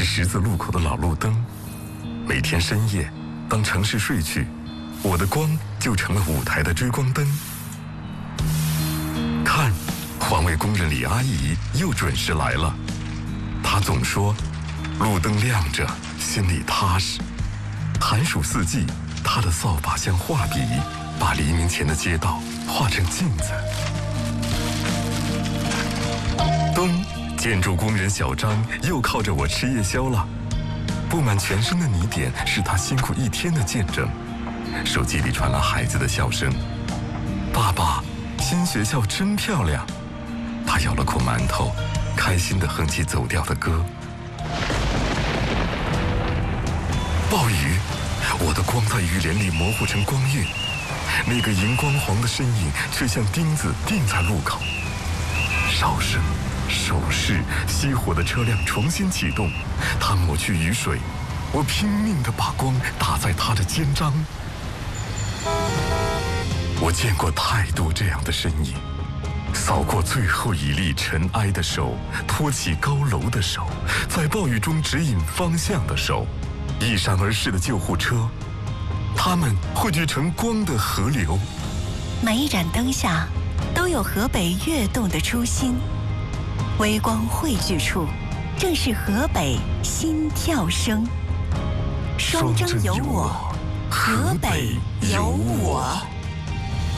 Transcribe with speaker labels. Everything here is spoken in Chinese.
Speaker 1: 是十字路口的老路灯。每天深夜，当城市睡去，我的光就成了舞台的追光灯。看，环卫工人李阿姨又准时来了。她总说，路灯亮着，心里踏实。寒暑四季，她的扫把像画笔，把黎明前的街道画成镜子。冬，建筑工人小张又靠着我吃夜宵了。布满全身的泥点是他辛苦一天的见证。手机里传来孩子的笑声：“爸爸，新学校真漂亮。”他咬了口馒头，开心地哼起走调的歌。暴雨，我的光在雨帘里模糊成光晕，那个荧光黄的身影却像钉子钉在路口。哨声、手势，熄火的车辆重新启动，他抹去雨水，我拼命地把光打在他的肩章。我见过太多这样的身影，扫过最后一粒尘埃的手，托起高楼的手，在暴雨中指引方向的手，一闪而逝的救护车，它们汇聚成光的河流。
Speaker 2: 每一盏灯下都有河北跃动的初心，微光汇聚处，正是河北心跳声。双征有我，河北有我。